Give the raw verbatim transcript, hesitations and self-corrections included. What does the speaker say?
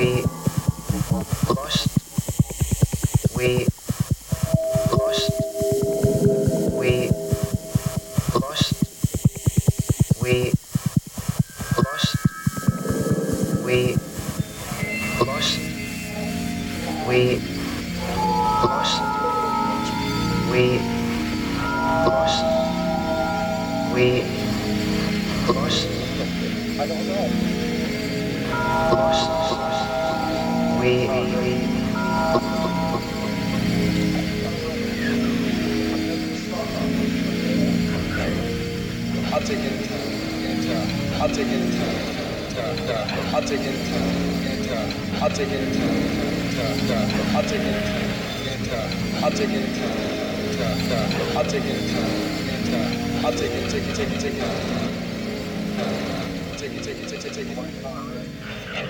we lost, we lost, we lost, we lost, we lost, we lost, we lost, we lost, I don't know. lost, we I'll take it in time. In time. I'll take it in time. Time. Time. I'll take it in time. In time. I'll take it in time. Time. Time. I'll take it in time. In time. I'll take it in time. Time. Time. I'll take it in time. In time. I'll take it, take it, take it, take it. Take it, take it, take it, take it, take it.